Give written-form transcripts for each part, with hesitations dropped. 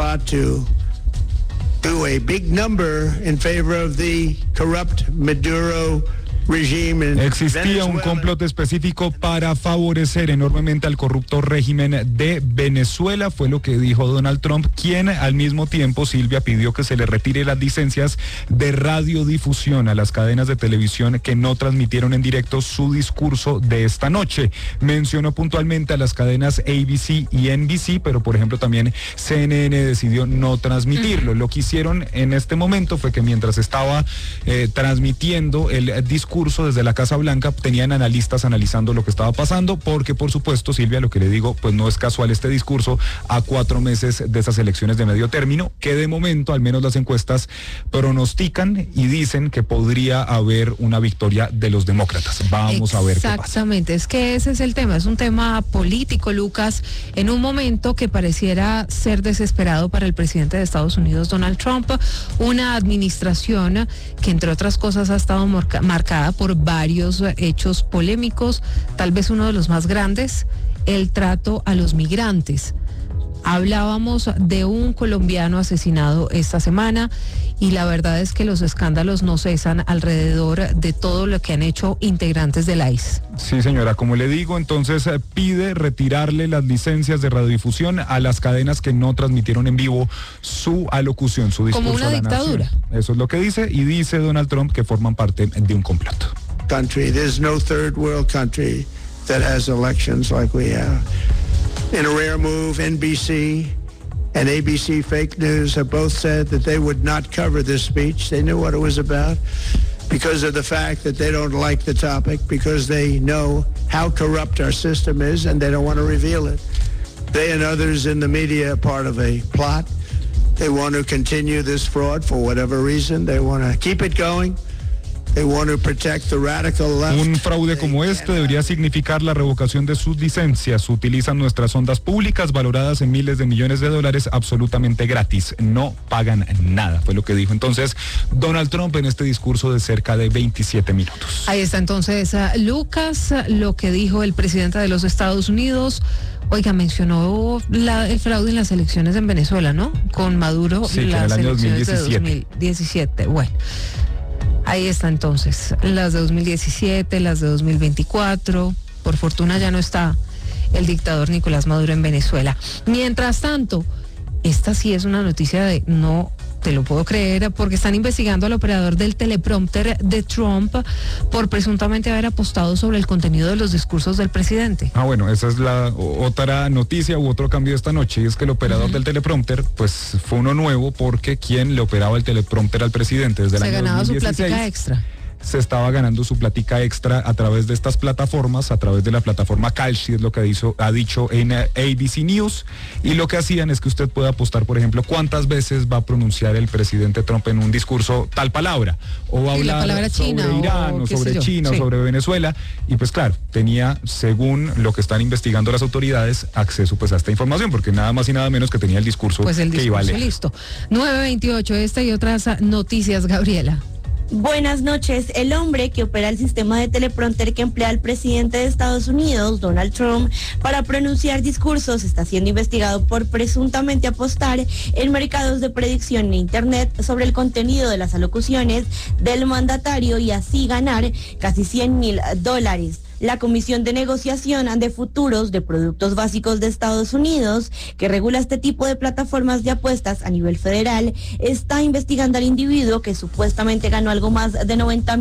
sought to do a big number in favor of the corrupt Maduro regime in Existía un complot específico para favorecer enormemente al corrupto régimen de Venezuela, fue lo que dijo Donald Trump, quien al mismo tiempo, Silvia, pidió que se le retire las licencias de radiodifusión a las cadenas de televisión que no transmitieron en directo su discurso de esta noche. Mencionó puntualmente a las cadenas ABC y NBC, pero por ejemplo también CNN decidió no transmitirlo. Lo que hicieron en este momento fue que mientras estaba transmitiendo el discurso desde la Casa Blanca, tenían analistas analizando lo que estaba pasando, porque por supuesto, Silvia, lo que le digo, pues no es casual este discurso a 4 meses de esas elecciones de medio término, que de momento, al menos las encuestas, pronostican y dicen que podría haber una victoria de los demócratas. Vamos a ver qué pasa. Exactamente, es que ese es el tema, es un tema político, Lucas, en un momento que pareciera ser desesperado para el presidente de Estados Unidos, Donald Trump, una administración que entre otras cosas ha estado marcada por varios hechos polémicos, tal vez uno de los más grandes, el trato a los migrantes. Hablábamos de un colombiano asesinado esta semana y la verdad es que los escándalos no cesan alrededor de todo lo que han hecho integrantes del ICE. Sí, señora, como le digo, entonces pide retirarle las licencias de radiodifusión a las cadenas que no transmitieron en vivo su alocución, su discurso. Como una a la dictadura. nación. Eso es lo que dice, y dice Donald Trump que forman parte de un complot. There's no third world country that has elections like we have. In a rare move, NBC and ABC Fake News have both said that they would not cover this speech. They knew what it was about because of the fact that they don't like the topic, because they know how corrupt our system is and they don't want to reveal it. They and others in the media are part of a plot. They want to continue this fraud for whatever reason. They want to keep it going. Un fraude como este debería significar la revocación de sus licencias. Utilizan nuestras ondas públicas valoradas en miles de millones de dólares absolutamente gratis. No pagan nada, fue lo que dijo entonces Donald Trump en este discurso de cerca de 27 minutos. Ahí está entonces, Lucas, lo que dijo el presidente de los Estados Unidos. Oiga, mencionó el fraude en las elecciones en Venezuela, ¿no? Con Maduro, sí, las el año elecciones 2017. de 2017. Bueno. Ahí está entonces, las de 2017, las de 2024. Por fortuna ya no está el dictador Nicolás Maduro en Venezuela. Mientras tanto, esta sí es una noticia de no te lo puedo creer, porque están investigando al operador del teleprompter de Trump por presuntamente haber apostado sobre el contenido de los discursos del presidente. Bueno, esa es la otra noticia u otro cambio de esta noche, y es que el operador del teleprompter, pues fue uno nuevo, porque quien le operaba el teleprompter al presidente desde el año 2016... Se ganaba su plática extra. Se estaba ganando su plática extra a través de estas plataformas, a través de la plataforma Kalshi, es lo que ha dicho en ABC News, y lo que hacían es que usted puede apostar, por ejemplo, cuántas veces va a pronunciar el presidente Trump en un discurso tal palabra, o va a hablar sobre Irán, o sobre China, o sobre Venezuela, y pues claro, tenía, según lo que están investigando las autoridades, acceso pues a esta información, porque nada más y nada menos que tenía el discurso, pues el discurso que iba a leer. Listo. 9:28, esta y otras noticias, Gabriela. Buenas noches. El hombre que opera el sistema de teleprompter que emplea el presidente de Estados Unidos, Donald Trump, para pronunciar discursos, está siendo investigado por presuntamente apostar en mercados de predicción en Internet sobre el contenido de las alocuciones del mandatario y así ganar casi $100,000. La Comisión de Negociación de Futuros de Productos Básicos de Estados Unidos, que regula este tipo de plataformas de apuestas a nivel federal, está investigando al individuo que supuestamente ganó algo más de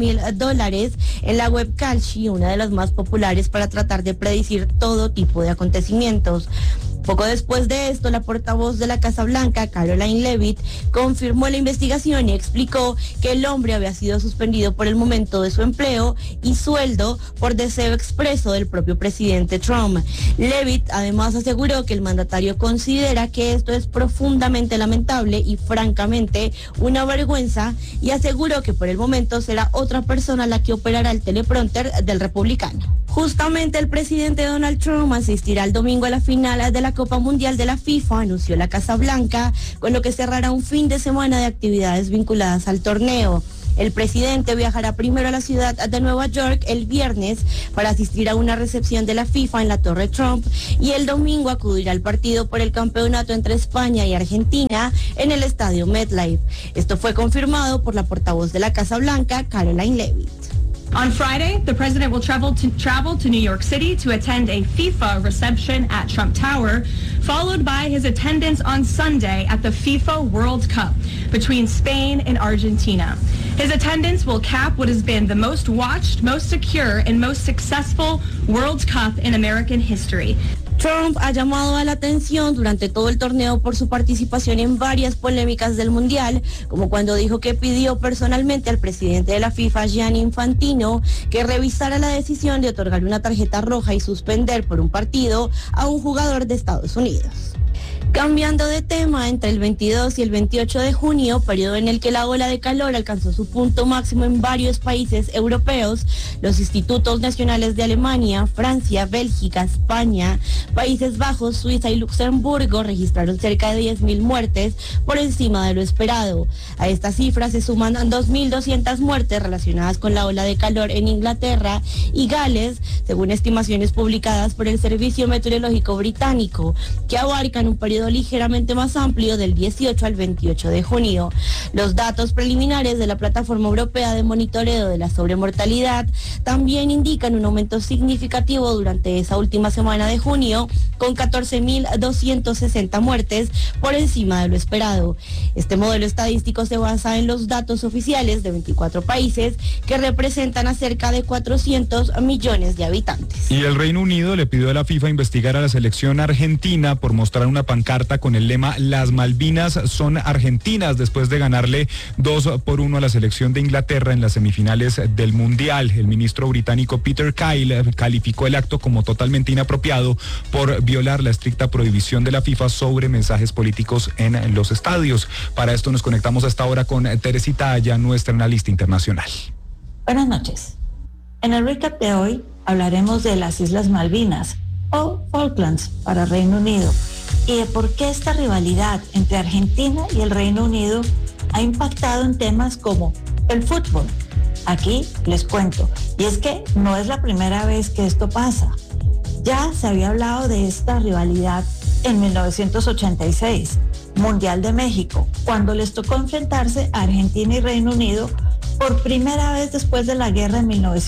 $90,000 en la web Kalshi, una de las más populares para tratar de predecir todo tipo de acontecimientos. Poco después de esto, la portavoz de la Casa Blanca, Karoline Leavitt, confirmó la investigación y explicó que el hombre había sido suspendido por el momento de su empleo y sueldo por deseo expreso del propio presidente Trump. Leavitt además aseguró que el mandatario considera que esto es profundamente lamentable y francamente una vergüenza, y aseguró que por el momento será otra persona la que operará el teleprompter del republicano. Justamente el presidente Donald Trump asistirá el domingo a la final de la Copa Mundial de la FIFA, anunció la Casa Blanca, con lo que cerrará un fin de semana de actividades vinculadas al torneo. El presidente viajará primero a la ciudad de Nueva York el viernes para asistir a una recepción de la FIFA en la Torre Trump y el domingo acudirá al partido por el campeonato entre España y Argentina en el estadio MetLife. Esto fue confirmado por la portavoz de la Casa Blanca, Caroline Leavitt. On Friday, the president will travel to New York City to attend a FIFA reception at Trump Tower, followed by his attendance on Sunday at the FIFA World Cup between Spain and Argentina. His attendance will cap what has been the most watched, most secure, and most successful World Cup in American history. Trump ha llamado a la atención durante todo el torneo por su participación en varias polémicas del Mundial, como cuando dijo que pidió personalmente al presidente de la FIFA, Gianni Infantino, que revisara la decisión de otorgarle una tarjeta roja y suspender por un partido a un jugador de Estados Unidos. Cambiando de tema, entre el 22 y el 28 de junio, periodo en el que la ola de calor alcanzó su punto máximo en varios países europeos, los institutos nacionales de Alemania, Francia, Bélgica, España, Países Bajos, Suiza y Luxemburgo registraron cerca de 10.000 muertes por encima de lo esperado. A esta cifra se suman 2.200 muertes relacionadas con la ola de calor en Inglaterra y Gales, según estimaciones publicadas por el Servicio Meteorológico Británico, que abarcan un periodo ligeramente más amplio del 18 al 28 de junio. Los datos preliminares de la Plataforma Europea de Monitoreo de la Sobremortalidad también indican un aumento significativo durante esa última semana de junio, con 14.260 muertes por encima de lo esperado. Este modelo estadístico se basa en los datos oficiales de 24 países que representan a cerca de 400 millones de habitantes. Y el Reino Unido le pidió a la FIFA investigar a la selección argentina por mostrar una pancarta con el lema "Las Malvinas son argentinas", después de ganarle 2-1 a la selección de Inglaterra en las semifinales del Mundial. El ministro británico Peter Kyle calificó el acto como totalmente inapropiado por violar la estricta prohibición de la FIFA sobre mensajes políticos en los estadios. Para esto nos conectamos a esta hora con Teresita Aya, nuestra analista internacional. Buenas noches. En el recap de hoy hablaremos de las Islas Malvinas o Falklands para Reino Unido y de por qué esta rivalidad entre Argentina y el Reino Unido ha impactado en temas como el fútbol. Aquí les cuento, y es que no es la primera vez que esto pasa. Ya se había hablado de esta rivalidad en 1986, Mundial de México, cuando les tocó enfrentarse a Argentina y Reino Unido por primera vez después de la guerra en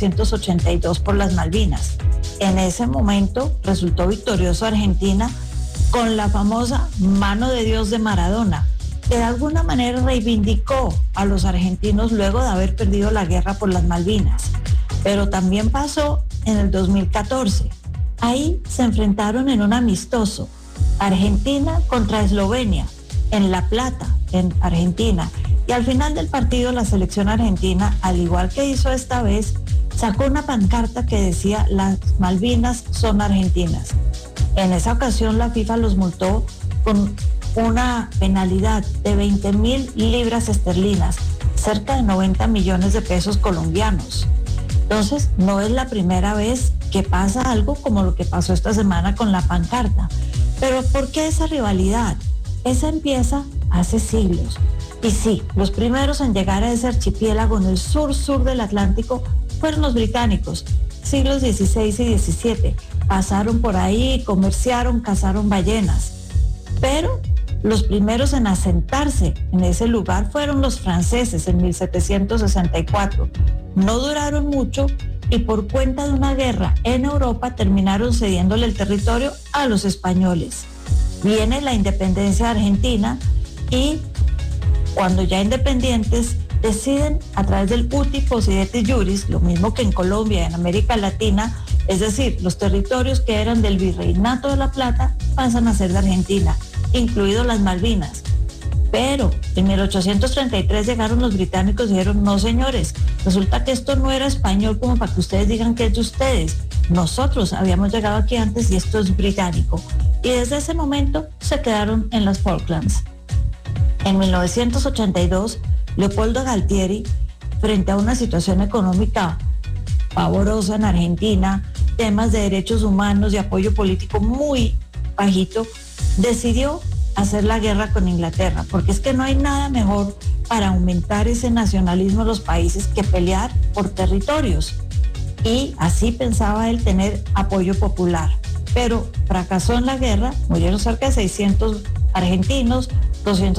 1982 por las Malvinas. En ese momento resultó victorioso Argentina con la famosa mano de Dios de Maradona, que de alguna manera reivindicó a los argentinos luego de haber perdido la guerra por las Malvinas. Pero también pasó en el 2014. Ahí se enfrentaron en un amistoso, Argentina contra Eslovenia, en La Plata, en Argentina. Y al final del partido la selección argentina, al igual que hizo esta vez, sacó una pancarta que decía "Las Malvinas son argentinas". En esa ocasión la FIFA los multó con una penalidad de 20.000 libras esterlinas, cerca de 90 millones de pesos colombianos. Entonces, no es la primera vez que pasa algo como lo que pasó esta semana con la pancarta. Pero ¿por qué esa rivalidad? Esa empieza hace siglos. Y sí, los primeros en llegar a ese archipiélago en el sur del Atlántico fueron los británicos. Siglos XVI y XVII. Pasaron por ahí, comerciaron, cazaron ballenas. Pero los primeros en asentarse en ese lugar fueron los franceses en 1764. No duraron mucho y por cuenta de una guerra en Europa terminaron cediéndole el territorio a los españoles. Viene la independencia de Argentina y cuando ya independientes deciden a través del uti possidetis juris, lo mismo que en Colombia y en América Latina, es decir, los territorios que eran del Virreinato de la Plata pasan a ser de Argentina, incluidos las Malvinas. Pero en 1833 llegaron los británicos y dijeron: no señores, resulta que esto no era español como para que ustedes digan que es de ustedes. Nosotros habíamos llegado aquí antes y esto es británico. Y desde ese momento se quedaron en las Falklands. En 1982, Leopoldo Galtieri, frente a una situación económica pavorosa en Argentina, temas de derechos humanos y apoyo político muy bajito, decidió hacer la guerra con Inglaterra, porque es que no hay nada mejor para aumentar ese nacionalismo en los países que pelear por territorios. Y así pensaba él tener apoyo popular. Pero fracasó en la guerra, murieron cerca de 600 argentinos, 200